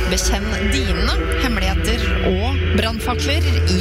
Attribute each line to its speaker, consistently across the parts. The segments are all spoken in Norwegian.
Speaker 1: Bekjenn dine hemmeligheter og brannfakler i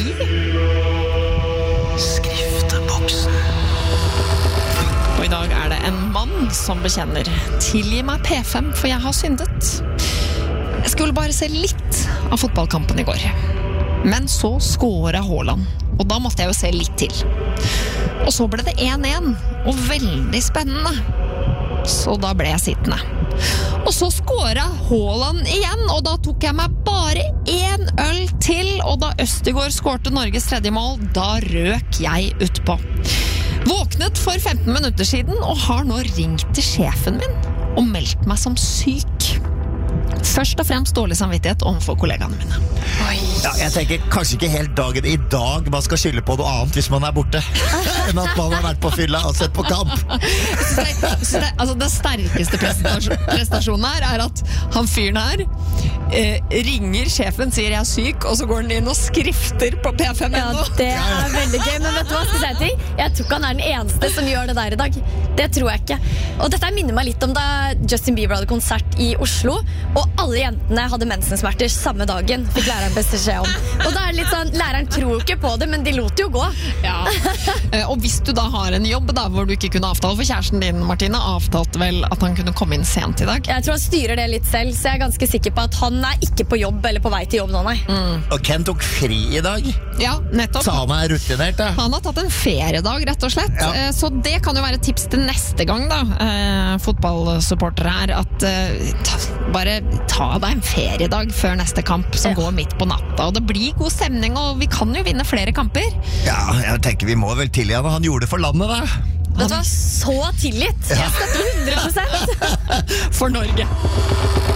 Speaker 1: skrifteboksen. Og i dag er det en mann som bekjenner: tilgi meg P5, for jeg har syndet. Jeg skulle bare se litt av fotballkampen i går. Men så skåret Haaland, og da måtte jeg jo se litt til. Og så ble det 1-1, og veldig spennende. Så da ble jeg sittende. Og så skåret Haaland igjen, og da tok jeg meg bare 1 øl til, og da Østegård skårte Norges 3. mål, da røk jeg utpå. Våknet for 15 minutter siden, og har nå ringt til sjefen min og meldt meg som syk. Først og fremst dårlig samvittighet overfor kollegaene mine.
Speaker 2: Ja, jeg tenker kanskje ikke helt dagen i dag man skal skylde på noe annet hvis man er borte enn at man har vært på fylla og sett på kamp.
Speaker 1: Det sterkeste prestasjonen her er at han fyren her ringer sjefen, sier jeg er syk, og så går han inn og skrifter på P5.
Speaker 3: Ja, det er veldig gøy, men vet du hva, skal jeg si en ting? Jeg tror ikke han er den eneste som gjør det der i dag. Det tror jeg ikke. Og dette minner meg litt om da Justin Bieber hadde konsert i Oslo, og alle jentene hadde mensensmerter samme dagen, fikk læreren beskjed om. Og da er det litt sånn, læreren tror ikke på det, men de lot jo gå.
Speaker 1: Ja. Og hvis du da har en jobb da, hvor du ikke kunne avtale, for kjæresten din, Martine, avtalte vel at han kunne komme inn sent i dag?
Speaker 3: Jeg tror han styrer det litt selv, så jeg er ganske sikker på at han er ikke på jobb eller på vei til jobb nå, nei.
Speaker 2: Og Ken tok fri i dag.
Speaker 1: Ja, nettopp.
Speaker 2: Så han er rutinert, da.
Speaker 1: Han har tatt en feriedag, rett og slett.
Speaker 2: Ja.
Speaker 1: Så det kan jo være et tips til neste gang, da, fotballsupportere her, at bare ta deg en feriedag før neste kamp som går midt på natta. Og det blir god stemning, og vi kan jo vinne flere kamper.
Speaker 2: Ja, jeg tenker vi må vel tilgi han. Han gjorde det for landet, da.
Speaker 3: Vet du hva, så tilgitt. Jeg støtter 100%.
Speaker 1: For Norge.